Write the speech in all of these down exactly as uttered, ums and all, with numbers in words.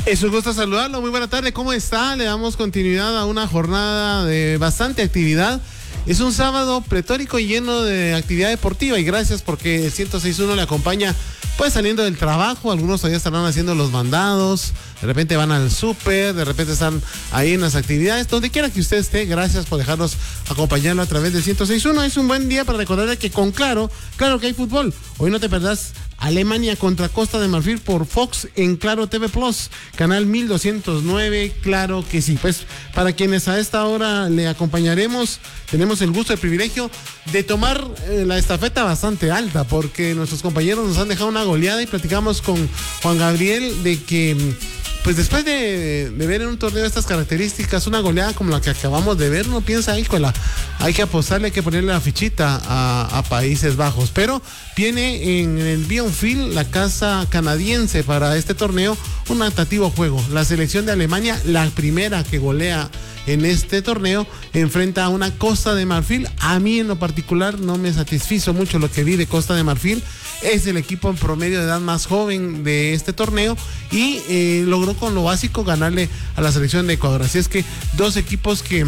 Es un gusto saludarlo, muy buena tarde, ¿cómo está? Le damos continuidad a una jornada de bastante actividad. Es un sábado pletórico y lleno de actividad deportiva, y gracias porque ciento seis punto uno le acompaña pues saliendo del trabajo. Algunos todavía estarán haciendo los mandados, de repente van al súper, de repente están ahí en las actividades, donde quiera que usted esté. Gracias por dejarnos acompañarlo a través de ciento seis punto uno. Es un buen día para recordarle que con Claro, claro que hay fútbol. Hoy no te perdás Alemania contra Costa de Marfil por Fox en Claro T V Plus, canal mil doscientos nueve, claro que sí. Pues para quienes a esta hora le acompañaremos, tenemos el gusto y el privilegio de tomar eh, la estafeta bastante alta, porque nuestros compañeros nos han dejado una goleada, y platicamos con Juan Gabriel de que pues después de, de ver en un torneo de estas características una goleada como la que acabamos de ver, uno piensa, híjole, hay que apostarle, hay que ponerle la fichita a, a Países Bajos. Pero viene en el Bionfield, la casa canadiense, para este torneo, un atractivo juego. La selección de Alemania, la primera que golea en este torneo, enfrenta a una Costa de Marfil. A mí en lo particular no me satisfizo mucho lo que vi de Costa de Marfil. Es el equipo en promedio de edad más joven de este torneo, y eh, logró con lo básico ganarle a la selección de Ecuador. Así es que dos equipos que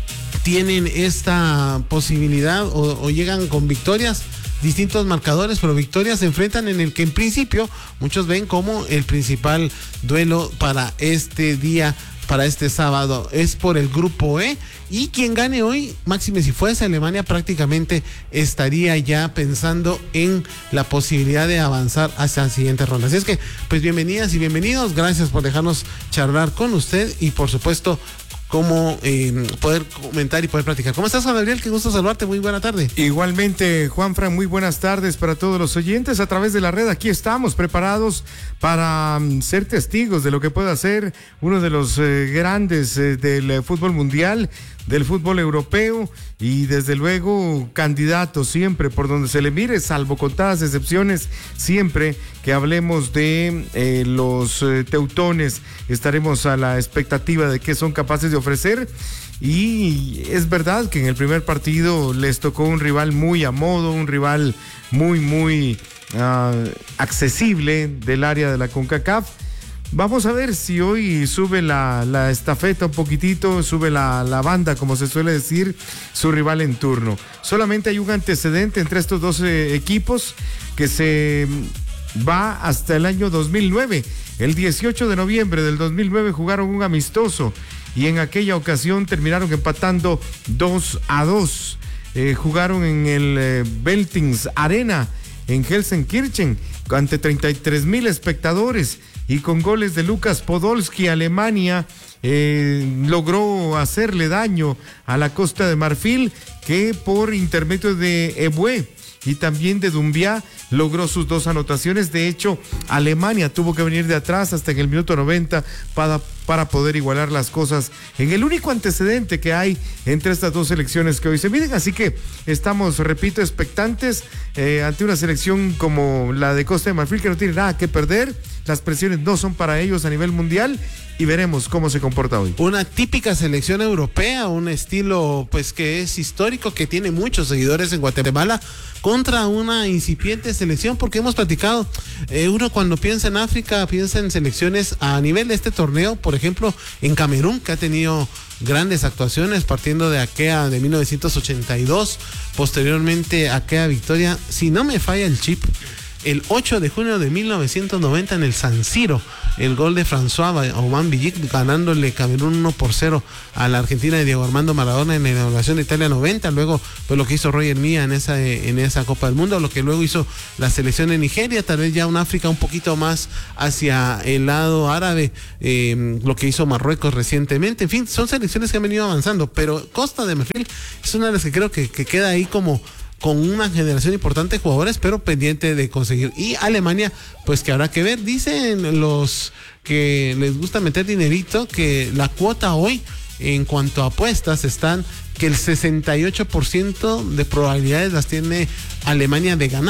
tienen esta posibilidad o, o llegan con victorias, distintos marcadores, pero victorias, se enfrentan en el que en principio muchos ven como el principal duelo para este día, para este sábado. Es por el grupo E, y quien gane hoy, máxime si fuese Alemania, prácticamente estaría ya pensando en la posibilidad de avanzar hacia la siguiente ronda. Así es que, pues bienvenidas y bienvenidos, gracias por dejarnos charlar con usted, y por supuesto cómo eh, poder comentar y poder platicar. ¿Cómo estás, Juan Gabriel? Qué gusto saludarte, muy buena tarde. Igualmente, Juanfran, muy buenas tardes para todos los oyentes a través de la red. Aquí estamos preparados para um, ser testigos de lo que puede hacer uno de los eh, grandes eh, del eh, fútbol mundial, del fútbol europeo, y desde luego candidato siempre por donde se le mire, salvo contadas excepciones, siempre que hablemos de eh, los eh, teutones, estaremos a la expectativa de qué son capaces de ofrecer. Y es verdad que en el primer partido les tocó un rival muy a modo, un rival muy muy uh, accesible del área de la CONCACAF. Vamos a ver si hoy sube la, la estafeta un poquitito, sube la, la banda, como se suele decir, su rival en turno. Solamente hay un antecedente entre estos dos eh, equipos que se va hasta el año dos mil nueve. El dieciocho de noviembre del dos mil nueve jugaron un amistoso, y en aquella ocasión terminaron empatando dos a dos. Eh, jugaron en el eh, Veltins Arena en Gelsenkirchen ante treinta y tres mil espectadores, y con goles de Lucas Podolski, Alemania eh, logró hacerle daño a la Costa de Marfil, que por intermedio de Ebue y también de Doumbia logró sus dos anotaciones. De hecho, Alemania tuvo que venir de atrás hasta en el minuto noventa para, para poder igualar las cosas en el único antecedente que hay entre estas dos selecciones que hoy se miden. Así que estamos, repito, expectantes eh, ante una selección como la de Costa de Marfil, que no tiene nada que perder. Las presiones no son para ellos a nivel mundial, y veremos cómo se comporta hoy. Una típica selección europea, un estilo pues que es histórico, que tiene muchos seguidores en Guatemala, contra una incipiente selección, porque hemos platicado, eh, uno cuando piensa en África piensa en selecciones a nivel de este torneo, por ejemplo en Camerún, que ha tenido grandes actuaciones, partiendo de aquella de mil novecientos ochenta y dos, posteriormente aquella victoria, si no me falla el chip, el ocho de junio de mil novecientos noventa en el San Siro, el gol de François Aubin Villic, ganándole Camerún uno por cero a la Argentina de Diego Armando Maradona en la inauguración de Italia noventa. Luego pues lo que hizo Roger Milla en esa en esa Copa del Mundo, lo que luego hizo la selección de Nigeria, tal vez ya un África un poquito más hacia el lado árabe, eh, lo que hizo Marruecos recientemente. En fin, son selecciones que han venido avanzando, pero Costa de Marfil es una de las que creo que, que queda ahí como con una generación importante de jugadores, pero pendiente de conseguir. Y Alemania, pues que habrá que ver. Dicen los que les gusta meter dinerito que la cuota hoy, en cuanto a apuestas, están que el sesenta y ocho por ciento de probabilidades las tiene Alemania de ganar.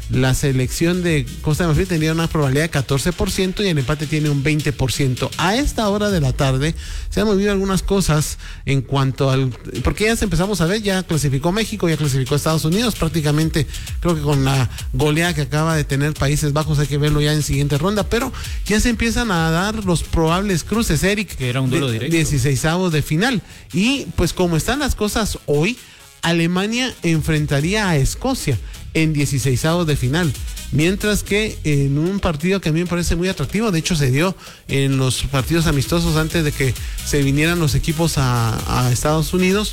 la selección de Costa de Marfil tendría una probabilidad de catorce por ciento y el empate tiene un veinte por ciento. A esta hora de la tarde se han movido algunas cosas en cuanto al... Porque ya empezamos a ver, ya clasificó México, ya clasificó Estados Unidos, prácticamente creo que con la goleada que acaba de tener Países Bajos hay que verlo ya en siguiente ronda, pero ya se empiezan a dar los probables cruces, Eric, que era un duelo directo, dieciseisavos de final. Y pues como están las cosas hoy, Alemania enfrentaría a Escocia en dieciseisavos de final, mientras que en un partido que a mí me parece muy atractivo, de hecho se dio en los partidos amistosos antes de que se vinieran los equipos a, a Estados Unidos,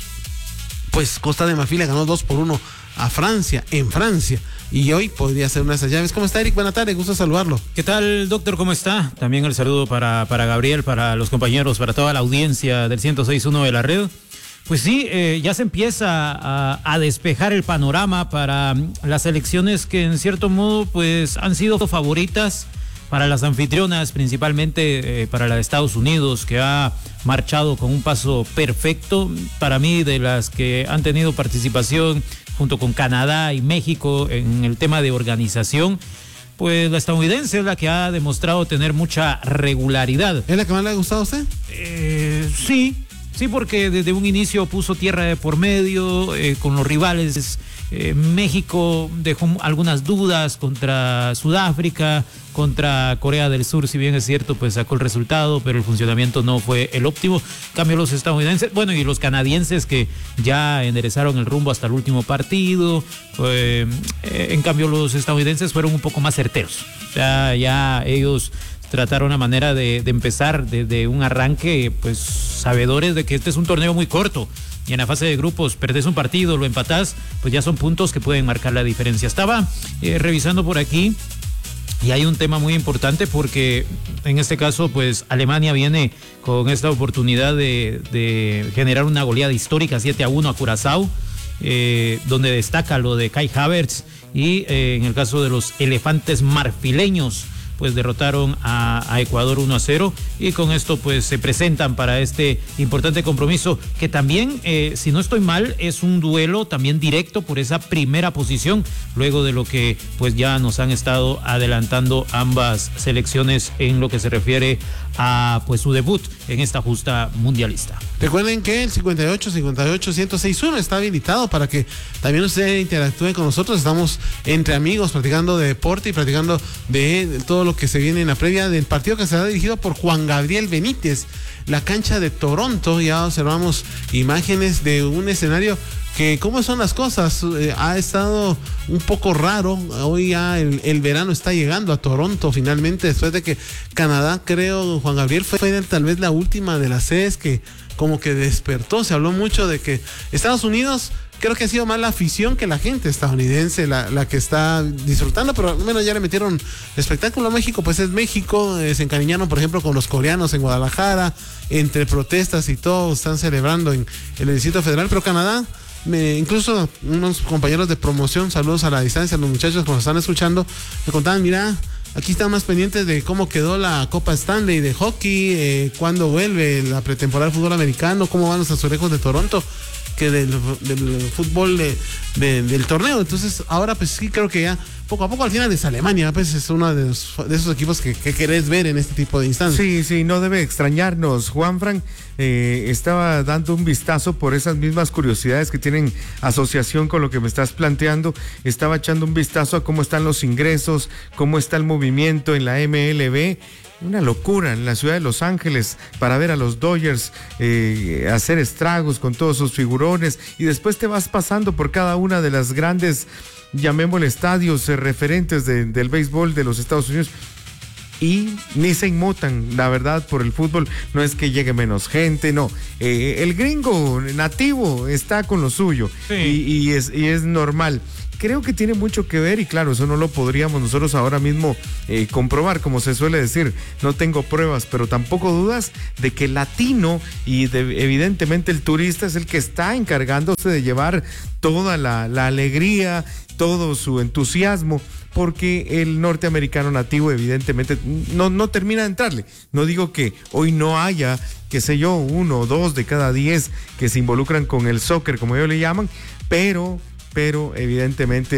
pues Costa de Marfil le ganó dos por uno a Francia, en Francia, y hoy podría ser una de esas llaves. ¿Cómo está, Eric? Buenas tardes, gusto saludarlo. ¿Qué tal, doctor? ¿Cómo está? También el saludo para, para Gabriel, para los compañeros, para toda la audiencia del ciento seis punto uno de la red. Pues sí, eh, ya se empieza a, a despejar el panorama para las elecciones que en cierto modo pues han sido favoritas para las anfitrionas, principalmente eh, para la de Estados Unidos, que ha marchado con un paso perfecto. Para mí, de las que han tenido participación junto con Canadá y México en el tema de organización, pues la estadounidense es la que ha demostrado tener mucha regularidad. ¿Es la que más le ha gustado a usted? Eh, sí. Sí, porque desde un inicio puso tierra de por medio eh, con los rivales. Eh, México dejó algunas dudas contra Sudáfrica, contra Corea del Sur, si bien es cierto, pues sacó el resultado, pero el funcionamiento no fue el óptimo. En cambio, los estadounidenses, bueno, y los canadienses que ya enderezaron el rumbo hasta el último partido, eh, eh, en cambio los estadounidenses fueron un poco más certeros. O sea, ya ellos trataron una manera de, de empezar desde un arranque, pues sabedores de que este es un torneo muy corto y en la fase de grupos perdés un partido, lo empatás, pues ya son puntos que pueden marcar la diferencia. Estaba eh, revisando por aquí y hay un tema muy importante porque en este caso pues Alemania viene con esta oportunidad de, de generar una goleada histórica siete a uno a Curazao, eh, donde destaca lo de Kai Havertz y eh, en el caso de los elefantes marfileños pues derrotaron a, a Ecuador uno a cero y con esto pues se presentan para este importante compromiso que también, eh, si no estoy mal, es un duelo también directo por esa primera posición, luego de lo que pues ya nos han estado adelantando ambas selecciones en lo que se refiere a pues su debut en esta justa mundialista. Recuerden que el cincuenta y ocho, cincuenta y ocho, ciento seis punto uno está habilitado para que también usted interactúe con nosotros. Estamos entre amigos platicando de deporte y platicando de todo lo que se viene en la previa del partido que será dirigido por Juan Gabriel Benítez, la cancha de Toronto. Ya observamos imágenes de un escenario que, ¿cómo son las cosas? Eh, ha estado un poco raro. Hoy ya el, el verano está llegando a Toronto finalmente, después de que Canadá, creo, Juan Gabriel, fue, fue tal vez la última de las sedes que como que despertó. Se habló mucho de que Estados Unidos, creo que ha sido más la afición que la gente estadounidense la, la que está disfrutando, pero al menos ya le metieron espectáculo a México. Pues es México, eh, se encariñaron por ejemplo con los coreanos en Guadalajara, entre protestas y todo, están celebrando en, en el Distrito Federal, pero Canadá, me, incluso unos compañeros de promoción, saludos a la distancia, los muchachos que nos están escuchando, me contaban, mira, aquí están más pendientes de cómo quedó la Copa Stanley de hockey, eh, cuándo vuelve la pretemporada del fútbol americano, cómo van los azulejos de Toronto, que del, del fútbol de, de, del torneo. Entonces ahora pues sí creo que ya poco a poco al final es Alemania, pues es uno de, los, de esos equipos que, que querés ver en este tipo de instancias. Sí, sí, no debe extrañarnos. Juanfran eh, estaba dando un vistazo por esas mismas curiosidades que tienen asociación con lo que me estás planteando. Estaba echando un vistazo a cómo están los ingresos, cómo está el movimiento en la M L B. Una locura en la ciudad de Los Ángeles para ver a los Dodgers eh, hacer estragos con todos sus figurones, y después te vas pasando por cada una de las grandes, llamémosle estadios eh, referentes de, del béisbol de los Estados Unidos, y ni se inmutan, la verdad, por el fútbol. No es que llegue menos gente, no, eh, el gringo nativo está con lo suyo, sí. y, y, es, y es normal. Creo que tiene mucho que ver, y claro, eso no lo podríamos nosotros ahora mismo eh, comprobar, como se suele decir. No tengo pruebas, pero tampoco dudas de que el latino y de, evidentemente el turista es el que está encargándose de llevar toda la, la alegría, todo su entusiasmo, porque el norteamericano nativo evidentemente no, no termina de entrarle. No digo que hoy no haya, qué sé yo, uno o dos de cada diez que se involucran con el soccer, como ellos le llaman, pero... pero evidentemente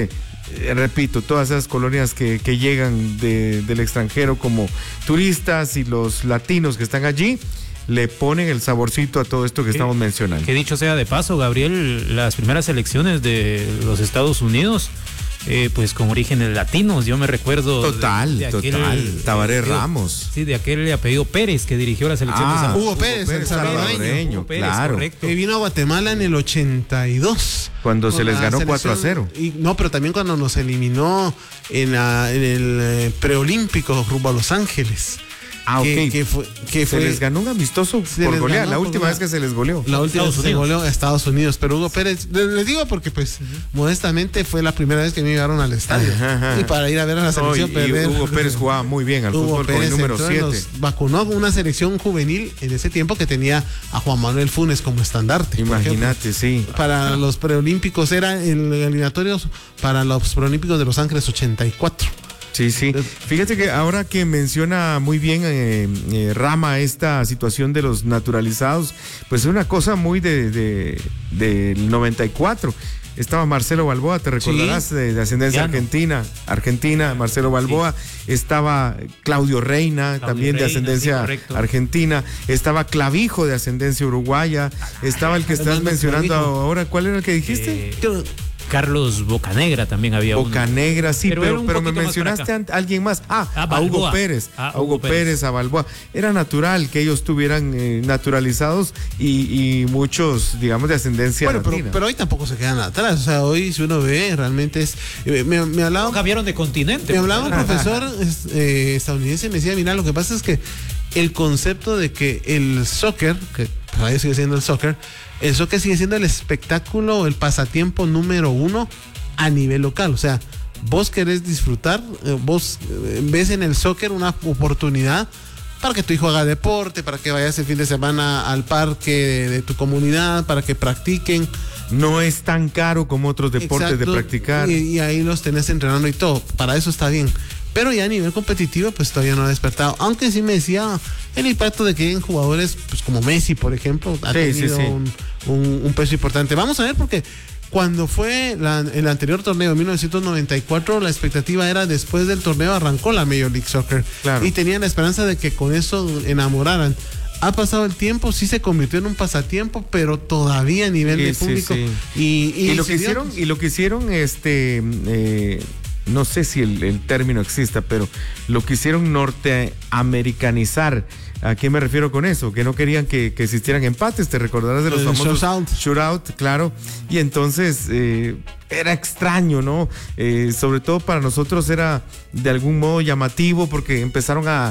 eh, repito, todas esas colonias que, que llegan de, del extranjero como turistas y los latinos que están allí, le ponen el saborcito a todo esto que estamos mencionando. Que dicho sea de paso, Gabriel, las primeras elecciones de los Estados Unidos, eh, pues con orígenes latinos, yo me recuerdo. Total, de, de aquel, total. Tabaré eh, Ramos. Sí, de aquel apellido Pérez que dirigió las elecciones. Ah, a... Hugo Pérez, el salvadoreño. Hugo Pérez, claro. Correcto. Que vino a Guatemala en el ochenta y dos. Cuando se les ganó cuatro a cero. Y, no, pero también cuando nos eliminó en, la, en el eh, preolímpico rumbo a Los Ángeles. Ah, que, ok. que fue, que se fue, les ganó un amistoso por golear, la última vez que se les goleó. La última vez que se goleó a Estados Unidos. Pero Hugo Pérez, les, les digo porque pues uh-huh. modestamente fue la primera vez que me llegaron al estadio. Ajá, ajá. Y para ir a ver a la selección no, y, perder. Y Hugo Pérez jugaba muy bien al Hugo fútbol Pérez con el número siete. Vacunó con una selección juvenil en ese tiempo que tenía a Juan Manuel Funes como estandarte. Imagínate, sí. Para los preolímpicos era el eliminatorio para los preolímpicos de Los Ángeles ochenta y cuatro. Sí, sí. Fíjate que ahora que menciona muy bien eh, eh, Rama esta situación de los naturalizados, pues es una cosa muy de, de, del noventa y cuatro. Estaba Marcelo Balboa, te recordarás, sí. de, de ascendencia Llano. argentina, Argentina, Marcelo Balboa. Sí. Estaba Claudio Reina, Claudio también Reina, de ascendencia sí, argentina. Estaba Clavijo, de ascendencia uruguaya. Estaba el que estás mencionando Clavijo. ahora. ¿Cuál era el que dijiste? Eh... Carlos Bocanegra también había Bocanegra, uno. sí, pero, pero, pero me mencionaste a alguien más. Ah, ah a Hugo Pérez. Ah, a Hugo, Hugo Pérez. Pérez, a Balboa. Era natural que ellos estuvieran eh, naturalizados y, y muchos, digamos, de ascendencia bueno, latina. Pero, pero hoy tampoco se quedan atrás. O sea, hoy si uno ve, realmente es... Eh, me, me hablaba... No, cambiaron de continente. Me hablaba un profesor eh, estadounidense y me decía, mira, lo que pasa es que el concepto de que el soccer, que todavía sigue siendo el soccer, el soccer sigue siendo el espectáculo o el pasatiempo número uno a nivel local. O sea, vos querés disfrutar, vos ves en el soccer una oportunidad para que tu hijo haga deporte, para que vayas el fin de semana al parque de, de tu comunidad, para que practiquen. No es tan caro como otros deportes. Exacto, de practicar. Y, y ahí los tenés entrenando y todo. Para eso está bien. Pero ya a nivel competitivo, pues todavía no ha despertado. Aunque sí me decía el impacto de que hay jugadores, pues como Messi, por ejemplo, ha sí, tenido sí, sí. Un, un, un peso importante. Vamos a ver, porque cuando fue la, el anterior torneo, en mil novecientos noventa y cuatro, la expectativa era después del torneo arrancó la Major League Soccer. Claro. Y tenían la esperanza de que con eso enamoraran. Ha pasado el tiempo, sí se convirtió en un pasatiempo, pero todavía a nivel sí, de público. Sí, sí. Y, y, y, lo que hicieron, y lo que hicieron, este... Eh, no sé si el, el término exista, pero lo quisieron norteamericanizar. ¿A qué me refiero con eso? Que no querían que, que existieran empates, te recordarás de los uh, famosos shootout. shootout, claro. Y entonces eh, era extraño, ¿no? Eh, sobre todo para nosotros era de algún modo llamativo porque empezaron a,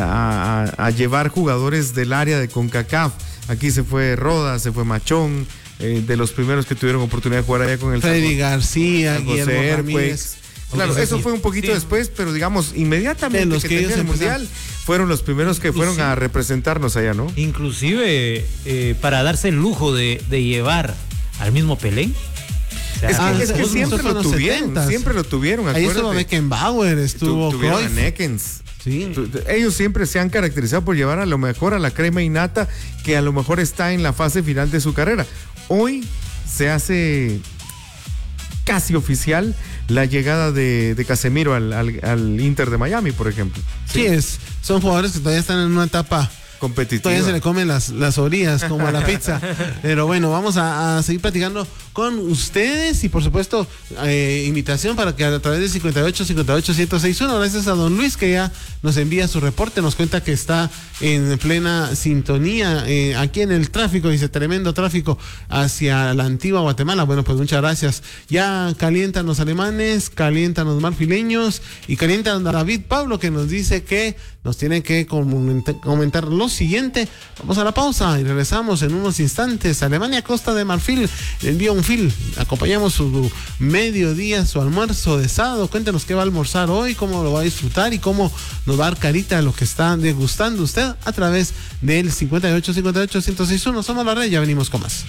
a, a, a llevar jugadores del área de CONCACAF. Aquí se fue Roda, se fue Machón, eh, de los primeros que tuvieron oportunidad de jugar allá con el Freddy García, Guillermo Ramírez. Claro, eso fue un poquito sí. después, pero digamos, inmediatamente los que, que ellos el mundial fueron los primeros que fueron a representarnos allá, ¿no? Inclusive eh, para darse el lujo de, de llevar al mismo Pelé. O sea, es que, ah, es que siempre lo tuvieron, setentas. siempre lo tuvieron. Ahí estuvo Beckenbauer, estuvo tu, tuvieron a Neckens. Sí. Ellos siempre se han caracterizado por llevar a lo mejor a la crema innata que a lo mejor está en la fase final de su carrera. Hoy se hace casi oficial la llegada de, de Casemiro al, al, al Inter de Miami, por ejemplo. Sí. sí, es, son jugadores que todavía están en una etapa competitiva. Todavía se le comen las, las orillas como a la pizza. Pero bueno, vamos a, a seguir platicando con ustedes y por supuesto eh, invitación para que a través de cincuenta y ocho, cincuenta y ocho, ciento seis punto uno, gracias a don Luis que ya nos envía su reporte, nos cuenta que está en plena sintonía eh, aquí en el tráfico, dice tremendo tráfico hacia la antigua Guatemala. Bueno, pues muchas gracias. Ya calientan los alemanes, calientan los marfileños y calientan a David Pablo que nos dice que nos tiene que comentar lo siguiente. Vamos a la pausa y regresamos en unos instantes. Alemania, Costa de Marfil envía un fil. Acompañamos su mediodía, su almuerzo de sábado. Cuéntenos qué va a almorzar hoy, cómo lo va a disfrutar y cómo nos va a dar carita a lo que está degustando usted a través del cincuenta y ocho, cincuenta y ocho, ciento seis punto uno. Somos la red, ya venimos con más.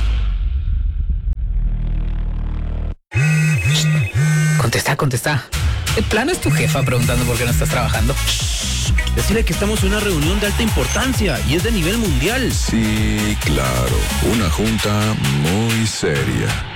Contesta, contesta. ¿El plano es tu jefa preguntando por qué no estás trabajando? Decirle que estamos en una reunión de alta importancia y es de nivel mundial. Sí, claro. Una junta muy seria.